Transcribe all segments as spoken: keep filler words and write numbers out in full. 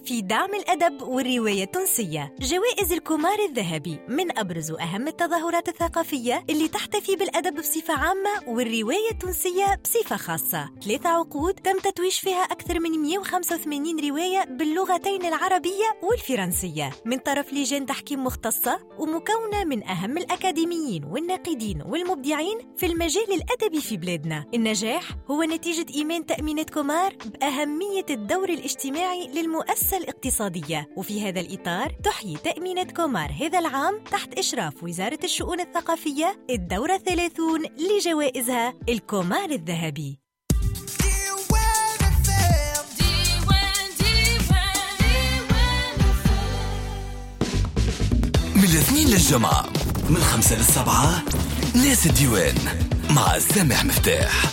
في دعم الأدب والرواية التونسية. جوائز الكومار الذهبي من أبرز وأهم التظاهرات الثقافية اللي تحتفي بالأدب بصفة عامة والرواية التونسية بصفة خاصة. ثلاثة عقود تم تتويج فيها أكثر من مئة وخمسة وثمانين رواية باللغتين العربية والفرنسية من طرف لجان تحكيم مختصة ومكونة من أهم الأكاديميين والناقدين والمبدعين في المجال الأدبي في بلادنا. النجاح هو نتيجة إيمان تأمينات كومار بأهمية الدور الاجتماعي للمؤسسة الاقتصادية، وفي هذا الإطار تحيي تأمينات كومار هذا العام تحت إشراف وزارة الشؤون الثقافية الدورة الثلاثون لجوائزها الكومار الذهبي. من الاثنين للجمعة من خمسة للسبعة ناس الديوان مع سامح مفتاح.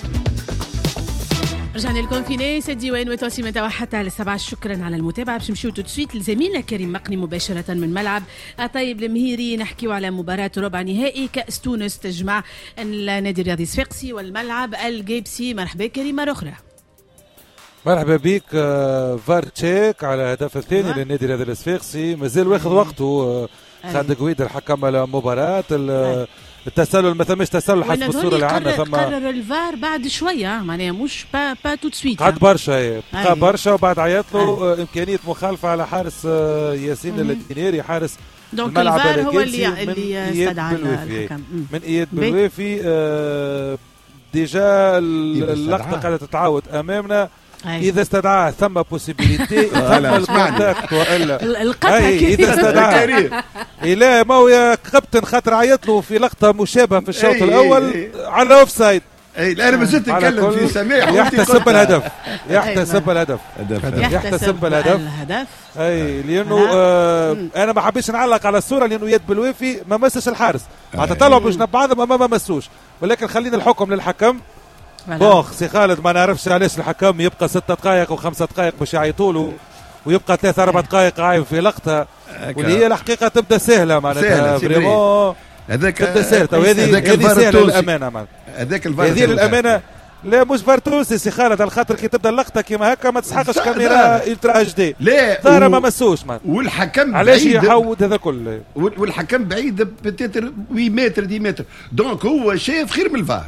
رجعنا لكم في ناس الديوان وتوصي متى حتى للسبعة. شكرا على المتابعة. باش نمشيو تسويت لزميلنا كريم مقني مباشرة من ملعب طيب المهيري نحكيو على مباراة ربع نهائي كأس تونس تجمع النادي الرياضي الصفاقسي والملعب الجيبسي. مرحبا كريم مرة أخرى. مرحبا بك. فار تشيك على الهدف الثاني أه. للنادي الرياضي الصفاقسي مازال واخذ أه. وقته. خالد قويدر حكم المباراة. أه. التسلل ما ثمش تسلل حسب الصوره اللي عندنا. ثم قرر الفار بعد شويه معناها مش با با تو سويت قعد برشا بقى برشا وبعد عيط له امكانيه مخالفه على حارس ياسين الدينيري حارس الملعب الفار هو اللي اللي استدعى الحكم من اياد بلوافي. آه ديجا اللقطه قاعده تتعاود امامنا. إذا استدعاه ثم بوسيبيليتي ثم الكونتاكت وإلا القطع إذا استدعاه إلا ما هو يا كابتن خاطر عيط له في لقطة مشابهة في الشوط الأول على أوف سايد. اي لا انا ما زلت نتكلم في سميح يحتسب الهدف يحتسب الهدف يحتسب الهدف اي لانه آه انا ما حبيتش نعلق على الصوره لانه يد بالوافي ما مسش الحارس معناتها طلعوا باش بعضهم ما ما مسوش ولكن خلينا الحكم للحكم. بوخ سي خالد ما نعرفش علاش الحكم يبقى ستة دقائق وخمسة دقائق باش يعيطوا له ويبقى ثلاثة أربع دقائق عايم في لقطة واللي هي الحقيقة تبدا سهلة معناتها فريمون هذاك تبدا سهلة. وهذه هذه سهلة للأمانة معناتها هذاك الفار هذه للأمانة لا مش فار تونسي سي خالد على خاطر كي تبدا اللقطة كيما هكا ما تسحقش كاميرا الترا اتش دي لا ظاهرة ما مسوش معناتها والحكم علاش يحود هذا كله والحكم بعيد بتتر ثمانية متر عشرة متر دونك هو شايف خير من الفار.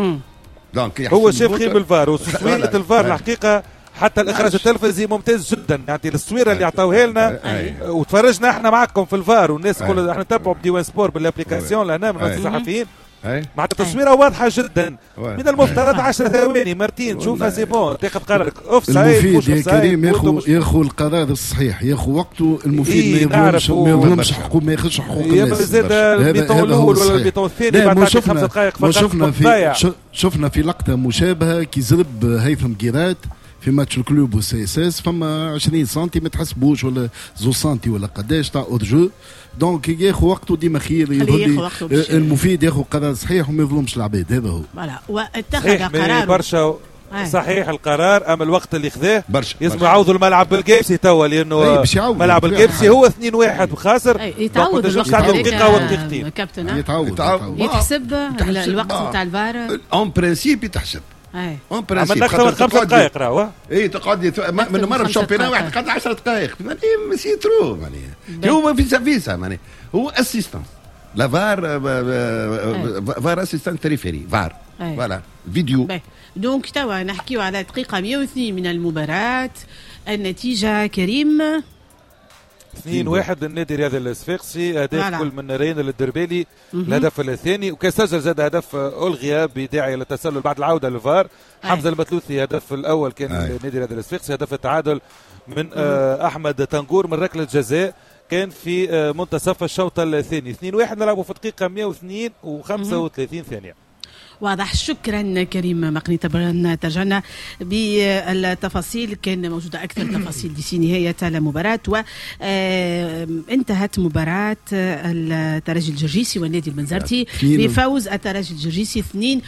هو شاف خير بالفار وتصويرة الفار الحقيقة حتى الإخراج التلفزي ممتاز جدا. يعني التصويرة اللي عطاوها لنا وتفرجنا احنا معكم في الفار والناس كل احنا نتابعوا بديوان سبور بالابليكاسيون لهنا من الصحفيين مع التصويره واضحه جدا. من المفترض عشر ثواني مرتين تشوفها سي بون تاخذ قرارك اوف سايد. المفيد يا كريم ياخذ ياخذ القرار الصحيح ياخذ وقته. المفيد ما يظلمش ما يظلمش حقوق ما ياخذش حقوق الناس. زاد البيطون الاول ولا البيطون الثاني بعد خمس دقائق فقط. شفنا في شفنا في لقطه مشابهه كي زرب هيثم قيرات في ماتش الكلوب والسي اس اس فما عشرين سنتي ما تحسبوش ولا زو سنتي ولا قداش تاع اور جو. دونك ياخذ وقته ديما خير يظل المفيد ياخذ قرار صحيح وما يظلمش العباد. هذا هو فوالا واتخذ قرار برشا صحيح القرار. اما الوقت اللي خذاه لازم يعوضوا الملعب بالجيبسي توا لانه ملعب الجيبسي هو اثنين واحد وخاسر. يتعوض الوقت دقيقه ودقيقتين كابتن يتعوض يتحسب الوقت نتاع الفار اون برينسيپ يتحسب اون برينسيپ خمس دقائق راهو اي تقعد من مره الشامبيون واحد قعد عشر دقائق معناها سي ترو معناها هو فيسا فيسا معناها هو اسيستانس لا فار فار اسيستانس تريفيري فار فوالا فيديو. دونك توا نحكيو على دقيقه مئة واثنين من المباراه. النتيجه كريم اثنين واحد للنادي الرياضي الصفاقسي. اهداف كل من رين الدربالي الهدف الثاني وكان سجل زاد هدف الغيا بداعي للتسلل بعد العوده للفار. حمزه المثلوثي هدف الاول كان للنادي الرياضي الصفاقسي. هدف التعادل من آه احمد تنقور من ركله جزاء كان في آه منتصف الشوط الثاني. اثنين واحد نلعبوا في دقيقه مئة واثنين وخمسة وثلاثين ثانيه. واضح. شكرا كريم مقني. طبعا ترجعنا بالتفاصيل كان موجودة أكثر تفاصيل دي نهاية المباراة. وانتهت مباراة الترجي الجرجيسي والنادي المنزرتي بفوز الترجي الجرجيسي اثنين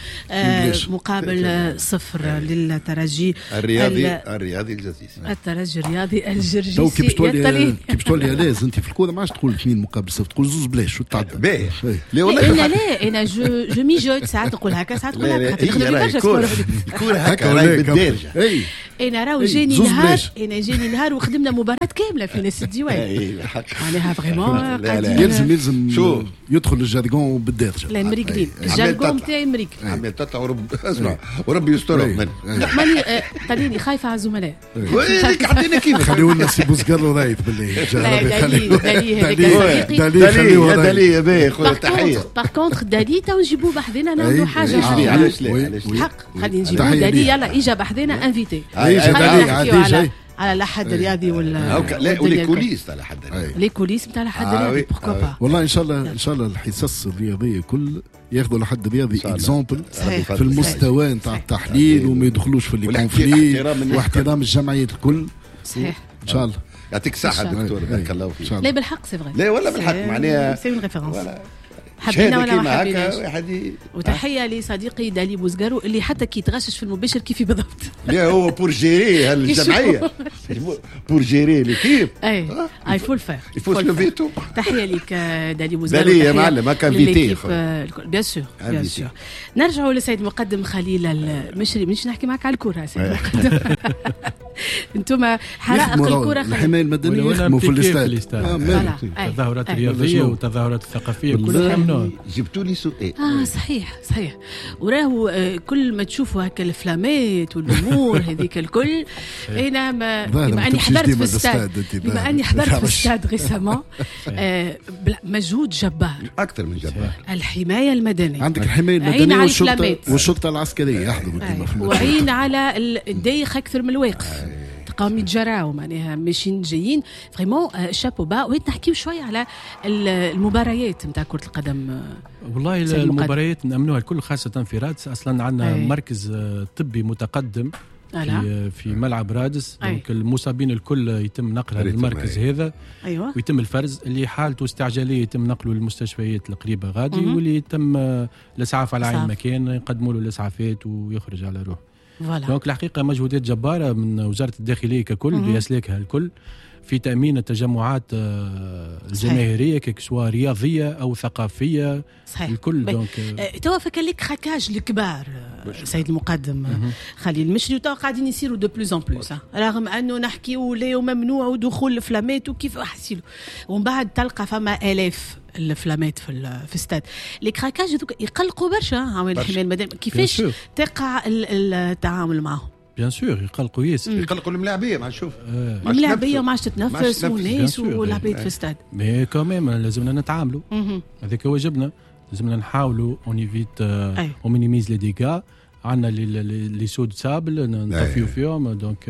مقابل صفر للترجي الرياضي الرياضي الجرجيسي. الترجي الرياضي الجرجيسي. تو كيف تولي كيف تولي لاز انت في الكورة ما عادش تقول اثنين مقابل صفر تقول زوز بلاش شو تعدى. لا لا انا جو جو ميجوت ساعات نقولها هكا ساعات تقول هكا تخدم برشا سبور يكون هكا راهي بالدارجه. انا راهو جاني نهار انا جاني نهار وخدمنا مباراه كامله في ناس الديوان معناها فريمون يلزم يلزم شو يدخل الجارجون بالدارجه. لا مريقلين الجارجون نتاعي مريق عمال تطلع ورب اسمع وربي يسترهم. ماني خليني خايفه على الزملاء ويلك عطينا كيف خليوا لنا سي بوزقر رايت باللي دالي دالي هذاك دالي دالي باهي خويا تحيه. باغ كونطخ دالي تو نجيبوه بحذنا نعملوا حاجه علاش لا حق خلينا نجيبوه دالي يلا اجا بحذنا انفيتي على على الحد الرياضي ولا لا ولي كوليس تاع الحد الرياضي لي كوليس نتاع الحد الرياضي بوركو با. والله ان شاء الله ان شاء الله الحصص الرياضيه كل ياخذوا لحد الرياضي اكزامبل في المستوى نتاع التحليل وما يدخلوش في اللي كونفلي واحترام الجمعيات الكل. صحيح ان شاء الله. يعطيك الصحه دكتور بارك الله فيك. لا بالحق سي فري لا ولا بالحق معناها سي اون ريفيرونس حبينا ولا ما حبيناش. واحد وتحيه لصديقي دالي بوزقارو اللي حتى كي يتغشش في المباشر كيفي بالضبط. لا هو بور جيري هالجمعيه بور جيري ليكيب اي اي فول فير يفوت لو فيتو. تحيه ليك دالي بوزقارو. دالي يا معلم هكا انفيتي بيان سور بيان سور. نرجعوا لسيد مقدم خليل المشري مش نحكي معك على الكره سيد مقدم. انتم حرائق الكره الحمايه المدنيه يخدموا في الاستاد التظاهرات الرياضيه والتظاهرات الثقافيه كلها ممنوع. جبتوا لي سؤال. اه صحيح صحيح. وراهو آه كل ما تشوفوا هكا الفلامات والامور هذيك الكل انا ما بما اني حضرت في الاستاد بما اني حضرت في الاستاد ريسامون آه مجهود جبار اكثر من جبار. الحمايه المدنيه عندك الحمايه المدنيه والشرطه والشرطه العسكريه يحضروا ديما في وعين على الدايخ اكثر من الواقف. تلقاهم يتجراو معناها ماشيين جايين فريمون شابو با. ويت نحكيو شويه على المباريات نتاع كره القدم. والله المباريات نأمنوها الكل خاصه في رادس. اصلا عندنا مركز طبي متقدم في في ملعب رادس. دونك المصابين الكل يتم نقلها للمركز هذا. أيوة. ويتم الفرز اللي حالته استعجاليه يتم نقله للمستشفيات القريبه غادي واللي يتم الاسعاف على عين مكان يقدموا له الاسعافات ويخرج على روحه. دونك الحقيقه مجهودات جباره من وزاره الداخليه ككل بأسلاكها الكل في تأمين التجمعات الجماهيرية كسواء رياضية أو ثقافية. صحيح. الكل دونك توا فكر لك خكاج الكبار سيد المقدم خليل المشري وتوا قاعدين يصيروا دو بلوز ان بلوز رغم أنه نحكي ولا وممنوع ودخول الفلامات وكيف أحسيلو ومن بعد تلقى فما آلاف الفلامات في في استاد. لي كراكاج هذوك يقلقوا برشا عوامل الحمايه المدنيه. كيفاش تقع التعامل معهم؟ بيان سور يقلقوا ياسر. يقلقوا الملاعبيه ما نشوف آه. الملاعبيه ما عادش تتنفس والناس والعباد في الاستاد. مي كوميم لازمنا نتعاملوا هذاك واجبنا. لازمنا نحاولوا اون ايفيت اون مينيميز لي ديغا. عندنا لي سود سابل نطفيو فيهم دونك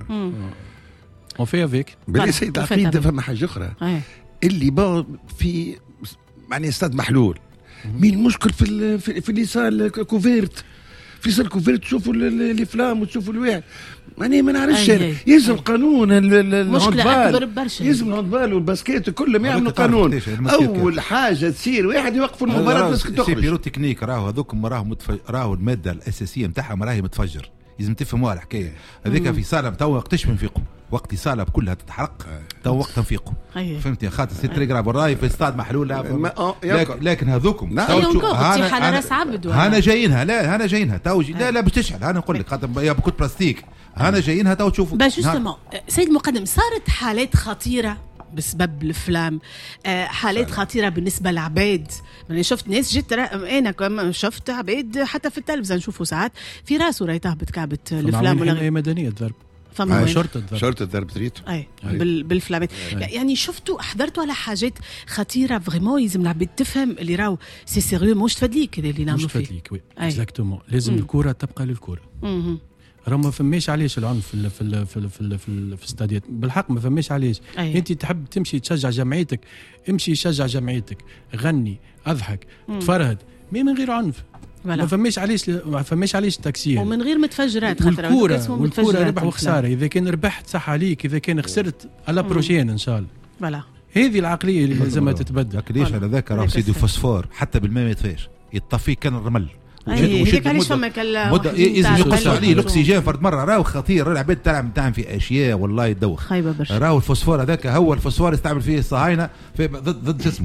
اون في افيك. بلي سيد عقيد فما حاجه اخرى اللي با في معني استاد محلول. مين المشكل في في, في اللي صار كوفيرت في صار كوفيرت تشوفوا الافلام وتشوفوا الواحد ماني ما نعرفش. يلزم قانون الهاندبال يلزم الهاندبال والباسكيت كلهم يعملوا قانون. اول حاجه تصير واحد يوقف المباراه بس تخرج. بيرو تكنيك راهو هذوكم راهو متفجر. راهو الماده الاساسيه نتاعهم راهي متفجر. لازم تفهموا الحكايه هذيك في صاله تو وقتاش بنفيقوا وقت الصاله كلها تتحرق تو وقت نفيقوا. فهمت يا خاطر سي تري غراف راي في استاد محلول. لكن, لكن هذوكم على راس عبد هانا جايينها. لا هانا جايينها تو لا لا باش تشحن. انا نقول لك خاطر يا بكت بلاستيك هانا جايينها تو تشوفوا. باش جوستومون سيد المقدم صارت حالات خطيره بسبب الافلام. حالات خطيره بالنسبه للعباد. انا شفت ناس جت انا كمان شفت عباد حتى في التلفزيون نشوفوا ساعات في راسه راهي تهبط كعبه الافلام ولا غير مدنيه الضرب. فما شرطه الضرب شرطه الضرب تريتو اي بالفلامات. يعني شفتوا حضرتوا على حاجات خطيره فريمون يلزم العباد تفهم اللي راهو سي سيريو مش تفدليك اللي نعملوا فيه. مش تفدليك وي اكزاكتومون. لازم الكره تبقى للكره. راه ما فماش علاش العنف في ال في ال في ال في ال في, ال في الاستاديات بالحق ما فماش علاش. انت تحب تمشي تشجع جمعيتك امشي شجع جمعيتك غني اضحك تفرهد مي من غير عنف. ما فماش علاش ما فماش علاش تاكسيه ومن غير متفجرات. خاطر والكوره والكوره ربح وخساره. اذا كان ربحت صح عليك اذا كان خسرت على بروشين ان شاء الله. فوالا هذه العقليه اللي لازم تتبدل. ليش على ذاك راه سيدي فوسفور حتى بالماء ما يطفيش يطفي كان الرمل. هذيك علاش فما كلا لازم يقصوا عليه الاكسجين فرد مره راهو خطير. العباد تلعب تاعم في اشياء والله يدوخ. خايبه برشا. راهو الفوسفور هذاك هو الفوسفور يستعمل فيه الصهاينه ضد ضد اسمه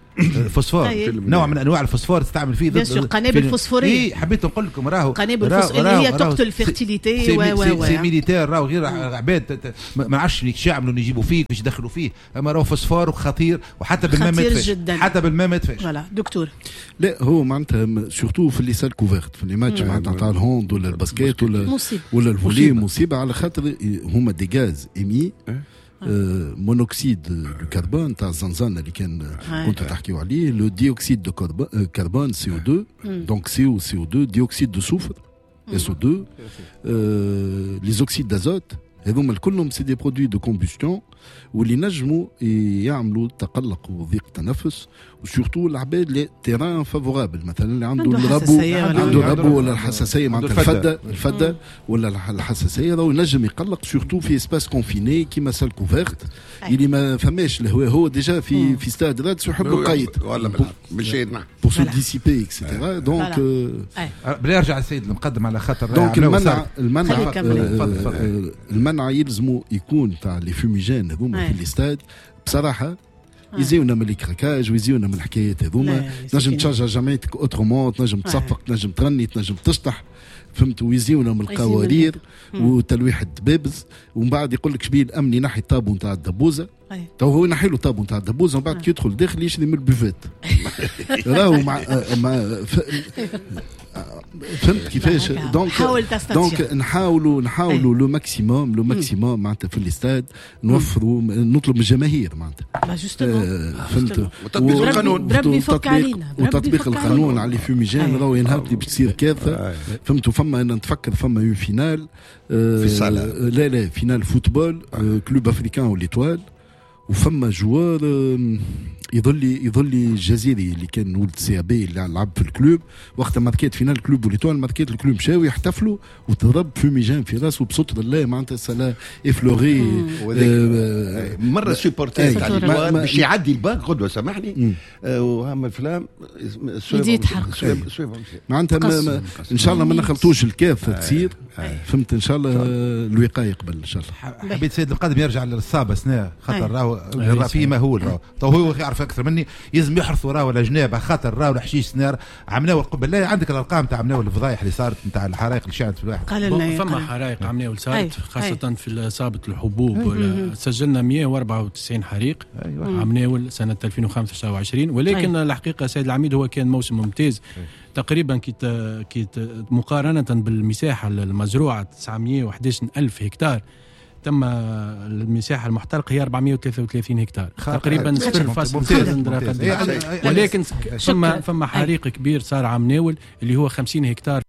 فوسفور نوع من انواع الفوسفور تستعمل فيه ضد القنابل الفوسفوريه. اي حبيت نقول لكم راهو قنابل الفوسفوريه اللي هي تقتل الفيرتيليتي و سي ميليتير راهو غير عباد ما عرفش ايش يعملوا يجيبوا فيه باش يدخلوا فيه، اما راهو فوسفور وخطير وحتى بالماء ما يدفش، حتى بالماء ما يدفش. فوالا دكتور. لا هو معناتها سورتو في اللي سال كوفيرت في لي ماتش معناتها تاع الهوند ولا الباسكيت ولا ولا الفولي مصيبه على خاطر هما دي غاز ايمي آه مونوكسيد دو كربون تاع الزنزانه اللي كان كنت تحكيو عليه، لو ديوكسيد دو كربون سي او اثنين دونك سي او سي او اثنين، ديوكسيد دو سوفر اس او اثنين، لي زوكسيد دازوت هذوما كلهم سي دي برودوي دو كومبوستيون واللي نجموا يعملوا تقلق وضيق تنفس، وسورتو العباد لي تيران فافورابل مثلا اللي عنده الربو عنده الربو ولا الحساسيه معناتها الفده الفده ولا الحساسيه راهو ينجم يقلق سورتو في اسباس كونفيني كيما سال كوفيرت اللي ما فماش الهواء هو ديجا في في ستاد رادس يحب يقيد ولا باش بور سو ديسيبي اكسيتيرا دونك بلا يرجع السيد المقدم على خاطر دونك المنع المنع المنع يلزموا يكون تاع لي فوميجين هذوما في الاستاد بصراحه يزيونا من الكراكاج ويزيونا من الحكايات هذوما. تنجم تشجع جمعيتك اوترومون، تنجم تصفق، تنجم تغني، تنجم تشطح، فهمت، ويزيونا من القوارير وتلويح الدبابز، ومن بعد يقول لك شبيه الامن ينحي الطابو نتاع الدبوزه، تو هو ينحي له الطابو نتاع الدبوزه ومن بعد كي يدخل داخل يشري من البوفات راهو مع مع فهمت كيفاش. دونك دونك نحاولوا نحاولوا لو ماكسيموم لو ماكسيموم معناتها في الاستاد نوفروا، نطلب من الجماهير معناتها فهمت، وتطبيق القانون بربي يفك علينا وتطبيق القانون على الفيوميجين راهو ينهار اللي باش تصير كارثه فهمتوا. فما انا نتفكر فما اون فينال في الصاله لا لا فينال فوتبول كلوب افريكان وليتوال، وفما جوار يظل يظل الجزيري اللي كان ولد سي بي اللي لعب في الكلوب وقت ماركيت فينال كلوب وليتوال، ماركيت الكلوب مشاو يحتفلوا وتضرب فوميجان في راسه بستر الله معناتها سلا افلوري آه مره سوبورتير تاع ليتوال باش يعدي الباك غدوه سامحني آه وهم الفلام يزيد حرق معناتها ان شاء الله ما نخلطوش الكافه تصير فهمت ان شاء الله الوقايه قبل ان شاء الله. حبيت سيد القادم يرجع للصابه سنه خاطر راهو في مهول راهو تو هو يعرف اكثر مني، يلزم يحرصوا راهو على جنابه خاطر راهو الحشيش سنار عمناول قبل. لا عندك الارقام تاع عمناول الفضايح اللي صارت نتاع الحرائق اللي شاعت في الواحد، فما حرائق عمناول صارت خاصه في اصابه الحبوب، سجلنا مئة وأربعة وتسعين حريق عمناول سنه ألفين وخمسة وعشرين، ولكن الحقيقه سيد العميد هو كان موسم ممتاز تقريبا كيت كيت مقارنه بالمساحه المزروعه تسعمئة وأحد عشر ألف هكتار، تم المساحه المحترقه هي أربعمئة وثلاثة وثلاثين هكتار تقريبا صفر فاصلة ستة، ولكن فما فما حريق كبير صار عمناول اللي هو خمسين هكتار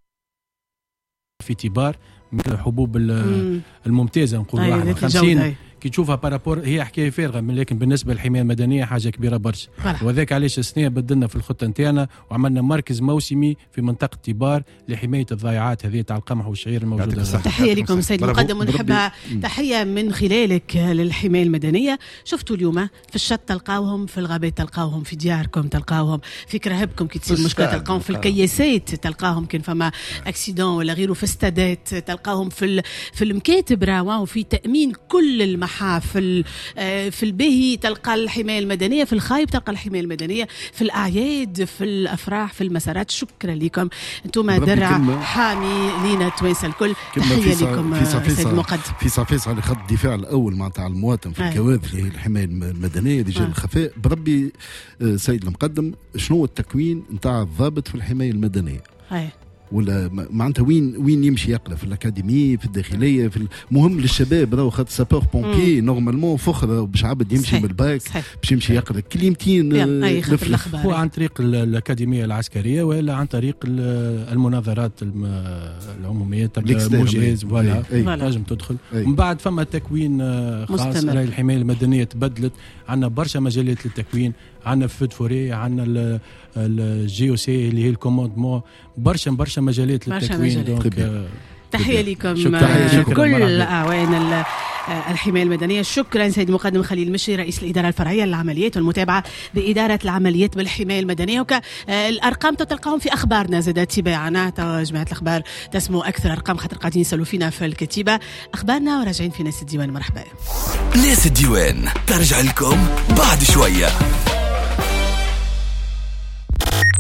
في تبار من الحبوب الممتازه نقولوا خمسين كي تشوفها بارابور هي حكايه فارغه، لكن بالنسبه للحمايه المدنيه حاجه كبيره برشا، وذاك علاش السنه بدلنا في الخطه نتاعنا وعملنا مركز موسمي في منطقه تبار لحمايه الضائعات هذه تاع القمح والشعير الموجوده. تحيه لكم سيد المقدم، ونحبها تحيه من خلالك للحمايه المدنيه. شفتوا اليوم في الشط تلقاوهم، في الغابات تلقاوهم، في دياركم تلقاوهم، في كرهبكم كي تصير مشكله تلقاوهم، في الكياسات تلقاهم كان فما اكسيدون ولا غيره، في استادات تلقاهم، في في المكاتب راهو، وفي تامين كل المحافل في في الباهي تلقى الحمايه المدنيه، في الخايب تلقى الحمايه المدنيه، في الاعياد، في الافراح، في المسارات. شكرا لكم انتم درع حامي لينا توانسه الكل. تحيه لكم سيد المقدم. في صفيص على خط الدفاع الاول معناتها المواطن في الكوارث اللي هي الحمايه المدنيه رجال الخفاء. بربي سيد المقدم شنو التكوين نتاع الضابط في الحمايه المدنيه؟ هاي. ولا معناتها وين وين يمشي يقرا في الاكاديميه في الداخليه في المهم للشباب راهو خاطر سابور بومبي نورمالمون فخر باش عبد يمشي من الباك باش يمشي يقرا كلمتين هو عن طريق الاكاديميه العسكريه ولا عن طريق المناظرات العموميه تبع المجهز ولا لازم تدخل. من بعد فما تكوين خاص للحمايه المدنيه تبدلت، عندنا برشا مجالات للتكوين، عندنا فود فوري، عندنا الجي او سي اللي هي الكوموندمون، برشا برشا مجالات للتكوين. دونك تحيه لكم كل اعوان الحمايه المدنيه. شكرا سيد المقدم خليل المشري رئيس الاداره الفرعيه للعمليات والمتابعه باداره العمليات بالحمايه المدنيه. وك الارقام تلقاهم في اخبارنا زاد تباعنا جماعه الاخبار تسمو اكثر ارقام خاطر قاعدين يسالوا فينا في الكتيبه. اخبارنا وراجعين في ناس الديوان. مرحبا. ناس الديوان ترجع لكم بعد شويه.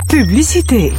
بوبليسيتي.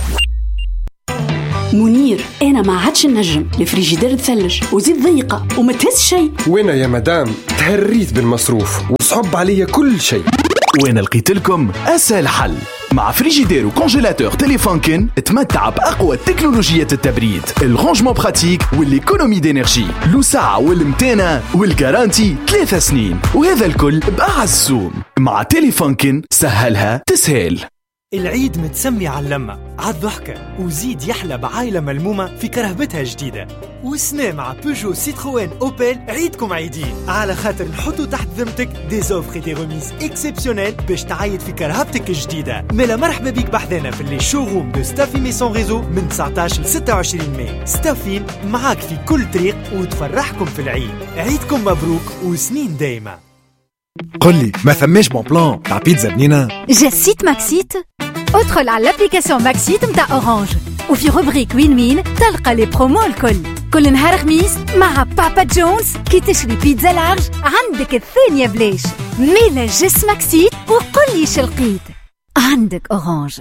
منير انا ما عادش نجم، الفريجيدير تثلج وزيد ضيقه وما تهز شيء. وانا يا مدام تهريت بالمصروف وصعب عليا كل شيء. وانا لقيت لكم اسهل حل. مع فريجيدير وكونجيلاتور تيليفونكن تمتع باقوى تكنولوجيات التبريد، الرونجمون براتيك والايكونومي دينيرجي، الوسعه والمتانه والجارانتي ثلاثة سنين، وهذا الكل باعز السوم. مع تيليفونكن سهلها تسهل. العيد متسمي على اللمة، على الضحكة، وزيد يحلى بعائلة ملمومة في كرهبتها جديدة. وسنا مع بيجو سيتروين أوبيل عيدكم عيدين، على خاطر نحطوا تحت ذمتك دي زوفر دي روميز اكسبسيونيل باش تعيد في كرهبتك الجديدة. ملا مرحبا بيك بحذانا في اللي شوروم دو ستافي ميسون ريزو من تسعطاش ل ستة وعشرين ماي. ستافين معاك في كل طريق وتفرحكم في العيد. عيدكم مبروك وسنين دايما. قل لي ما ثماش بون بلان تاع بيتزا بنينة؟ جا السيت ماكسيت، ادخل على الابليكاسيون ماكسيت متاع اورانج وفي روبريك وين وين تلقى لي برومو الكل. كل نهار خميس مع بابا جونز كي تشري بيتزا لارج عندك الثانية بلاش. ميلا جس ماكسيت وقل لي شلقيت عندك اورانج.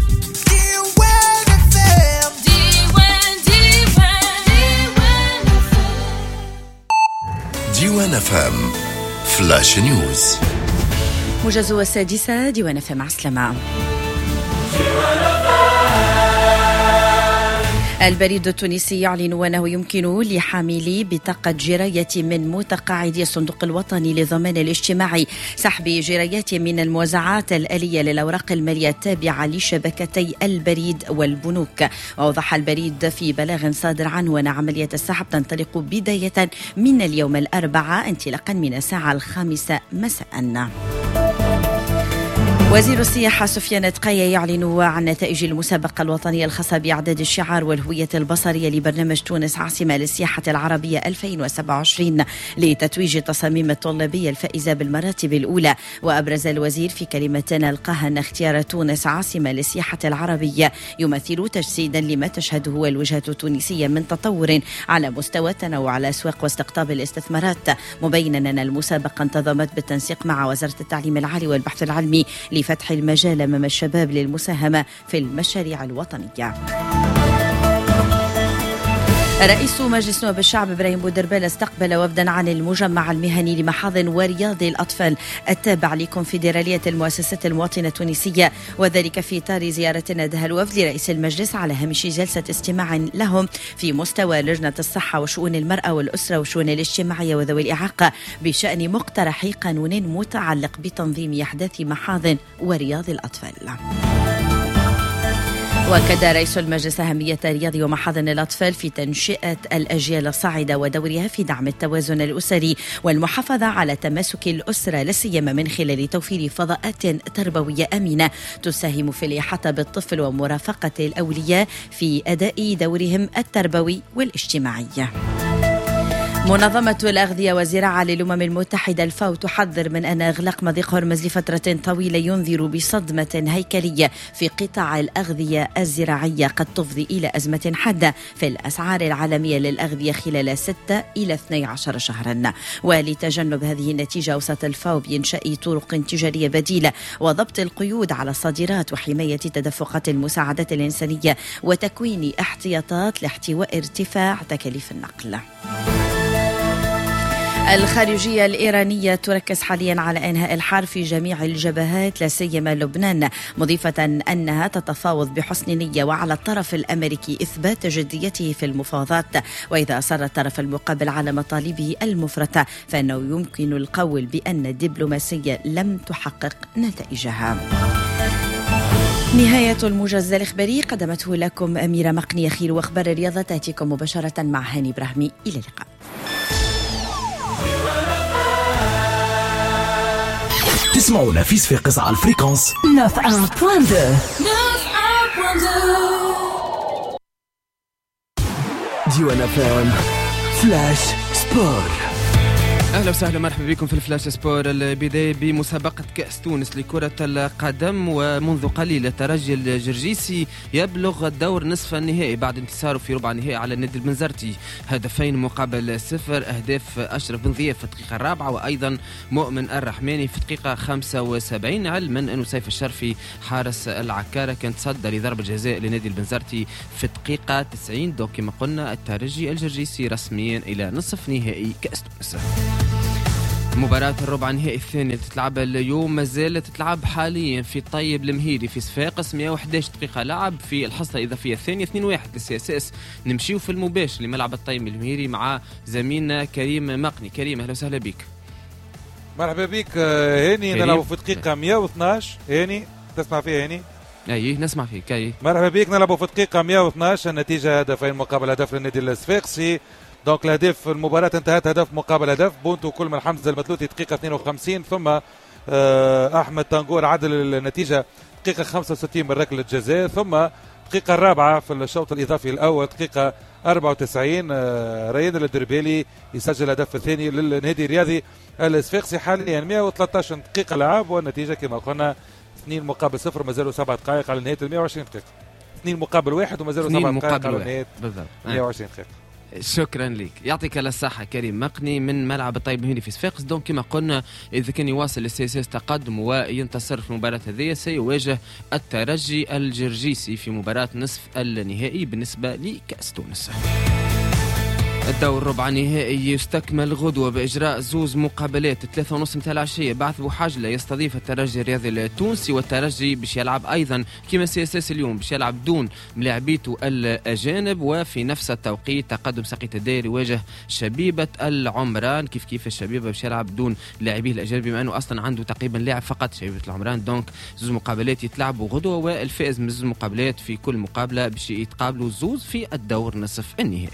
ديوان فام فلاش نيوز. موجز السادسة ديوان فام. عسلامة. البريد التونسي يعلن أنه يمكن لحاملي بطاقة جراية من متقاعدي الصندوق الوطني للضمان الاجتماعي سحب جرايات من الموزعات الآلية للأوراق المالية التابعة لشبكتي البريد والبنوك. وأوضح البريد في بلاغ صادر عنه أن عملية السحب تنطلق بداية من اليوم الأربعاء انطلاقا من الساعة الخامسة مساء. وزير السياحة سفيان تقايا يعلن عن نتائج المسابقة الوطنية الخاصة بإعداد الشعار والهوية البصرية لبرنامج تونس عاصمة للسياحة العربية ألفين وسبعة وعشرين لتتويج التصاميم الطلابية الفائزة بالمراتب الأولى. وأبرز الوزير في كلمة نلقاها أن اختيار تونس عاصمة للسياحة العربية يمثل تجسيدا لما تشهده الوجهة التونسية من تطور على مستوى تنوع الأسواق واستقطاب الاستثمارات، مبينا أن المسابقة انتظمت بالتنسيق مع وزارة التعليم العالي والبحث العلمي لفتح المجال أمام الشباب للمساهمة في المشاريع الوطنية. رئيس مجلس نواب الشعب إبراهيم بودربالة استقبل وفدا عن المجمع المهني لمحاضن ورياض الأطفال التابع لكونفدرالية المؤسسات المواطنة التونسية، وذلك في إطار زيارة نادها الوفد لرئيس المجلس على هامش جلسة استماع لهم في مستوى لجنة الصحة وشؤون المرأة والأسرة والشؤون الاجتماعية وذوي الإعاقة بشأن مقترح قانون متعلق بتنظيم أحداث محاضن ورياض الأطفال. وأكد رئيس المجلس أهمية رياض ومحاضن الأطفال في تنشئة الأجيال الصاعدة ودورها في دعم التوازن الأسري والمحافظة على تماسك الأسرة، لا سيما من خلال توفير فضاءات تربوية أمينة تساهم في الإحاطة بالطفل ومرافقة الأولياء في أداء دورهم التربوي والاجتماعي. منظمة الأغذية والزراعة للأمم المتحدة الفاو تحذر من أن إغلاق مضيق هرمز لفترة طويلة ينذر بصدمة هيكلية في قطاع الأغذية الزراعية قد تفضي إلى أزمة حادة في الأسعار العالمية للأغذية خلال ستة إلى اثني عشر شهرا. ولتجنب هذه النتيجة أوصت الفاو بإنشاء طرق تجارية بديلة وضبط القيود على الصادرات وحماية تدفقات المساعدات الإنسانية وتكوين احتياطات لاحتواء ارتفاع تكاليف النقل. الخارجية الإيرانية تركز حاليا على إنهاء الحرب في جميع الجبهات لا سيما لبنان، مضيفة أنها تتفاوض بحسن نية وعلى الطرف الأمريكي إثبات جديته في المفاوضات، وإذا أصر الطرف المقابل على مطالبه المفرطة فإنه يمكن القول بأن الدبلوماسية لم تحقق نتائجها. نهاية الموجز الإخباري قدمته لكم أميرة مقنية. خير وأخبار الرياضة تأتيكم مباشرة مع هاني إبراهيمي. إلى اللقاء. تسمعونا في صفاقس على الفريكونس تسعة فاصلة اثنين. ديوان فام فلاش سبور. أهلا وسهلا مرحبا بكم في الفلاش سبور. البداية بمسابقة كأس تونس لكرة القدم، ومنذ قليل الترجي الجرجيسي يبلغ الدور نصف النهائي بعد انتصاره في ربع النهائي على النادي البنزرتي هدفين مقابل صفر، أهداف أشرف بن ضياف في الدقيقة الرابعة وأيضا مؤمن الرحماني في الدقيقة خمسة وسبعين، علما أنه سيف الشرفي حارس العكارة كان تصدى لضربة جزاء لنادي البنزرتي في الدقيقة تسعين. دوك كما قلنا الترجي الجرجيسي رسميا إلى نصف نهائي كأس تونس. مباراة الربع النهائي الثانية تتلعب اليوم ما زالت تتلعب حاليا في طيب المهيري في صفاقس، مئة وأحد عشر دقيقة لعب في الحصة الإضافية الثانية اثنين واحد للسي اس اس. نمشيو في المباشر لملعب الطيب المهيري مع زميلنا كريم مقني. كريم أهلا وسهلا بك. مرحبا بك هاني. نلعب في دقيقة مئة واثناعش. هاني تسمع فيها هاني؟ اي نسمع فيك. اي مرحبا بك. نلعب في دقيقة مئة واثناعش، النتيجة هدفين مقابل هدف للنادي الصفاقسي. دونك الهدف المباراة انتهت هدف مقابل هدف. بونتو كل من حمزة المثلوثي دقيقة اثنين وخمسين، ثم أحمد تانغور عدل النتيجة دقيقة خمسة وستين من ركلة جزاء، ثم الدقيقة الرابعة في الشوط الإضافي الأول دقيقة أربعة وتسعين ريان الدربيلي يسجل الهدف الثاني للنادي الرياضي الصفاقسي. حاليا مئة وثلاثة عشر دقيقة لعب والنتيجة كما قلنا اثنين مقابل صفر، مازالوا سبعة دقائق على نهاية مئة وعشرين دقيقة. اثنين مقابل واحد ومازالوا سبعة دقائق على نهاية مئة وعشرين دقيقة. شكرا لك، يعطيك الصحة كريم مقني من ملعب الطيب المهيري في صفاقس. دونك كما قلنا إذا كان يواصل السي اس اس تقدم وينتصر في المباراة هذه سيواجه الترجي الجرجيسي في مباراة نصف النهائي بالنسبة لكأس تونس. الدور الربع النهائي يستكمل غدوة بإجراء زوز مقابلات ثلاثة ونص متاع العشية. بعث بوحاجلة يستضيف الترجي الرياضي التونسي، والترجي باش يلعب أيضا كما سي اس اس اليوم باش يلعب دون ملاعبيته الأجانب. وفي نفس التوقيت تقدم سقيط الدائر يواجه شبيبة العمران، كيف كيف الشبيبة باش يلعب دون لاعبيه الأجانب بما أنه أصلا عنده تقريبا لاعب فقط شبيبة العمران. دونك زوز مقابلات يتلعبوا غدوة، والفائز من زوز مقابلات في كل مقابلة باش يتقابلوا زوز في الدور نصف النهائي.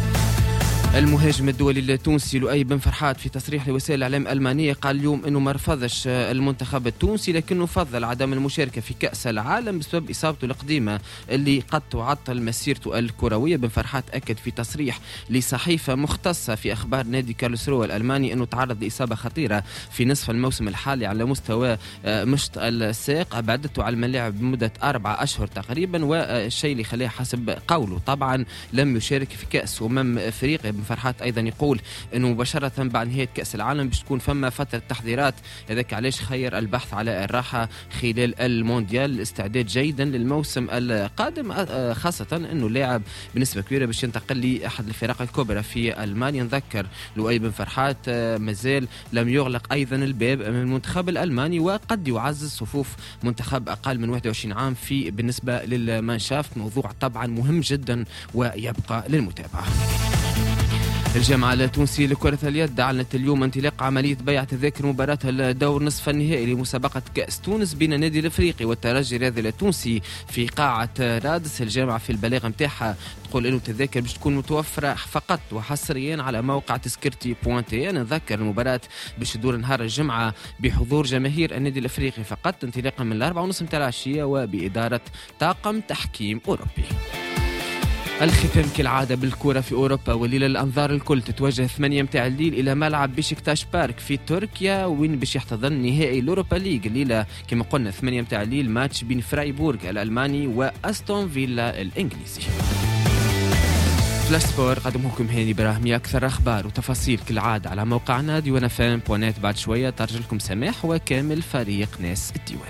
المهاجم الدولي التونسي لؤي بن فرحات في تصريح لوسائل الإعلام الألمانية قال اليوم أنه ما رفضش المنتخب التونسي، لكنه فضل عدم المشاركة في كأس العالم بسبب إصابته القديمة اللي قد تعطل مسيرته الكروية. بن فرحات أكد في تصريح لصحيفة مختصة في أخبار نادي كارلسروه الألماني أنه تعرض لإصابة خطيرة في نصف الموسم الحالي على مستوى مشط الساق، أبعدته على الملاعب بمدة أربعة أشهر تقريبا، والشيء اللي خلاه حسب قوله طبعا لم يشارك في كأس أمم أفريقيا. بن فرحات أيضا يقول أنه مباشرة بعد نهاية كأس العالم باش تكون فما فترة تحضيرات، هذاك علاش خير البحث على الراحة خلال المونديال الاستعداد جيدا للموسم القادم، خاصة أنه لاعب بنسبة كبيرة باش ينتقل لأحد الفرق الكبرى في ألمانيا. نذكر لؤي بن فرحات مازال لم يغلق أيضا الباب أمام المنتخب الألماني، وقد يعزز صفوف منتخب أقل من واحد وعشرين عام في بالنسبة للمانشافت، موضوع طبعا مهم جدا ويبقى للمتابعة. الجامعة التونسية لكرة اليد أعلنت اليوم انطلاق عملية بيع تذاكر مباراة الدور نصف النهائي لمسابقة كأس تونس بين النادي الأفريقي والترجي الرياضي التونسي في قاعة رادس. الجامعة في البلاغ متاعها تقول إنه التذاكر باش تكون متوفرة فقط وحصريا على موقع تذكرتي بوانتي. نذكر المباراة باش تدور نهار الجمعة بحضور جماهير النادي الأفريقي فقط، انطلاقا من الأربعة ونصف متاع العشية وبإدارة طاقم تحكيم أوروبي. الختام كالعادة بالكرة في أوروبا، والليلة الأنظار الكل تتوجه ثمانية متاع الليل إلى ملعب بيشكتاش بارك في تركيا وين باش يحتضن نهائي الأوروبا ليج. الليلة كما قلنا ثمانية متاع الليل ماتش بين فرايبورغ الألماني وأستون فيلا الإنجليزي. فلاش سبور قدمه لكم هاني براهمي. أكثر أخبار وتفاصيل كالعادة على موقعنا ديوان فام بوانات. بعد شوية ترجع لكم سماح وكامل فريق ناس الديوان.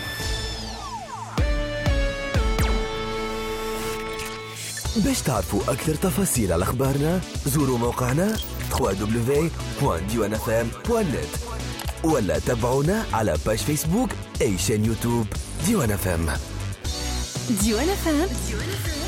باش تعرفوا أكثر تفاصيل على أخبارنا زوروا موقعنا دبليو دبليو دبليو دوت ديوان اف ام دوت نت ولا تابعونا على باج فيسبوك أي شان يوتيوب ديوان اف ام. ديوان اف ام